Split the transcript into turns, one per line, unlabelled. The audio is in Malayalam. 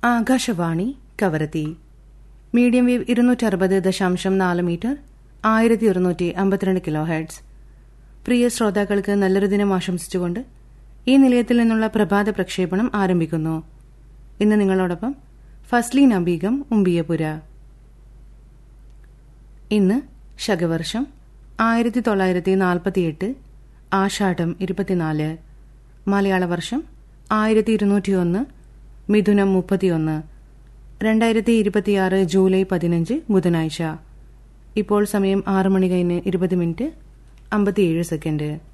Akashvani Kavaratti. Medium wave 260.4 metre, 1152 kilo hertz. പ്രിയ ശ്രോതാക്കൾക്ക് നല്ലൊരു ദിനം ആശംസിച്ചുകൊണ്ട് ഈ നിലയത്തിൽ നിന്നുള്ള പ്രഭാത പ്രക്ഷേപണം ആരംഭിക്കുന്നു. ഇന്ന് നിങ്ങളോടൊപ്പം ഫസ്ലീന ബീഗം, ഉമ്പിയപുര. ഇന്ന് ശകവർഷം 1948 ആഷാഢം 24, മലയാള വർഷം 1201 മിഥുനം 31, 2026 ജൂലൈ 15 ബുധനാഴ്ച. ഇപ്പോൾ സമയം 6 മണി കഴിഞ്ഞ് 20 മിനിറ്റ് 57 സെക്കൻഡ്.